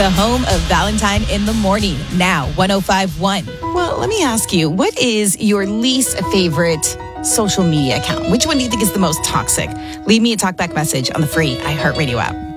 the home of Valentine in the Morning, now 105.1. Well, let me ask you, what is your least favorite social media account? Which one do you think is the most toxic? Leave me a talkback message on the free iHeartRadio app.